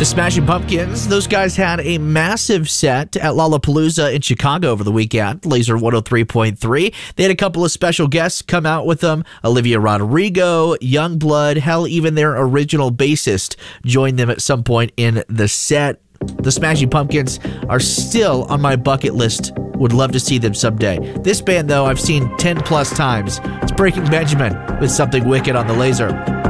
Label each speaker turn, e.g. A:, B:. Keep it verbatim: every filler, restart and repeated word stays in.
A: The Smashing Pumpkins, those guys had a massive set at Lollapalooza in Chicago over the weekend, Laser one oh three point three. They had a couple of special guests come out with them. Olivia Rodrigo, Youngblood, hell, even their original bassist joined them at some point in the set. The Smashing Pumpkins are still on my bucket list. Would love to see them someday. This band, though, I've seen ten plus times. It's Breaking Benjamin with Something Wicked on the Laser.